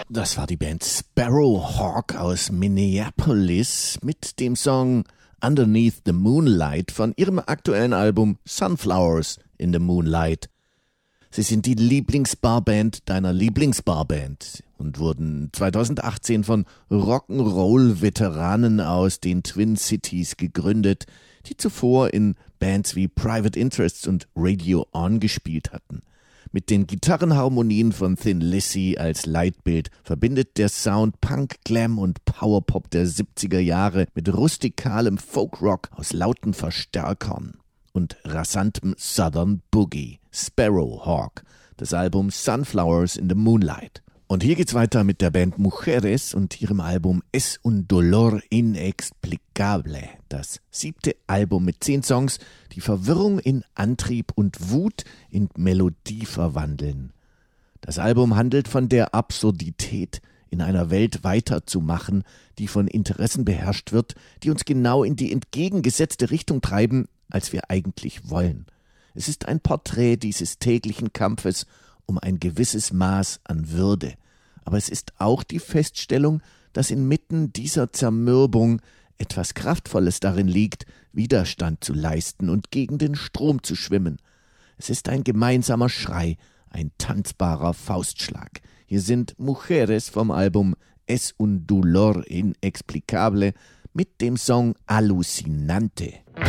Das war die Band Sparrowhawk aus Minneapolis mit dem Song Underneath the Moonlight von ihrem aktuellen Album Sunflowers in the Moonlight. Sie sind die Lieblingsbarband deiner Lieblingsbarband und wurden 2018 von Rock'n'Roll-Veteranen aus den Twin Cities gegründet, die zuvor in Bands wie Private Interests und Radio On gespielt hatten. Mit den Gitarrenharmonien von Thin Lizzy als Leitbild verbindet der Sound Punk, Glam und Powerpop der 70er Jahre mit rustikalem Folkrock aus lauten Verstärkern und rasantem Southern Boogie. Sparrowhawk, das Album Sunflowers in the Moonlight. Und hier geht's weiter mit der Band Mujeres und ihrem Album Es un dolor inexplicable, das 7. Album mit 10 Songs, die Verwirrung in Antrieb und Wut in Melodie verwandeln. Das Album handelt von der Absurdität, in einer Welt weiterzumachen, die von Interessen beherrscht wird, die uns genau in die entgegengesetzte Richtung treiben, als wir eigentlich wollen. Es ist ein Porträt dieses täglichen Kampfes um ein gewisses Maß an Würde. Aber es ist auch die Feststellung, dass inmitten dieser Zermürbung etwas Kraftvolles darin liegt, Widerstand zu leisten und gegen den Strom zu schwimmen. Es ist ein gemeinsamer Schrei, ein tanzbarer Faustschlag. Hier sind Mujeres vom Album Es un dolor inexplicable mit dem Song Alucinante.